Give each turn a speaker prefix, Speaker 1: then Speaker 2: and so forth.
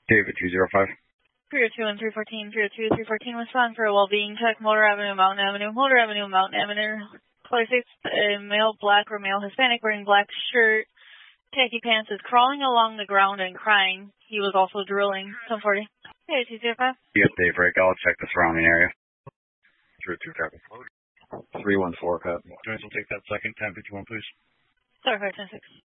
Speaker 1: David 205.
Speaker 2: 302 and 314, 302, 314, respond for a well-being check, Motor Avenue, Mountain Avenue, Motor Avenue, Mountain Avenue. Color states a male black or male Hispanic wearing black shirt, khaki pants, is crawling along the ground and crying. He was also drilling. 1040. Hey, 205.
Speaker 1: Yes, Dave Rick. I'll check the surrounding area.
Speaker 3: 302 traffic.
Speaker 1: 314, Pat.
Speaker 3: Jones will take that second, 1051, please.
Speaker 2: Sorry, 510-6.